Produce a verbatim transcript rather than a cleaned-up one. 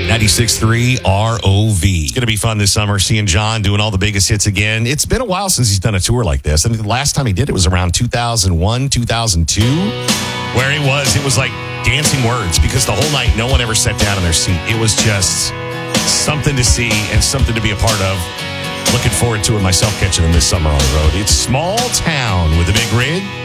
ninety-six point three R O V. It's going to be fun this summer, seeing John doing all the biggest hits again. It's been a while since he's done a tour like this. I think the last time he did it was around two thousand one, two thousand two, where it was, it was like dancing words, because the whole night no one ever sat down in their seat. It was just something to see and something to be a part of. Looking forward to it myself, catching him this summer on the road. It's Small Town with the Big Rig.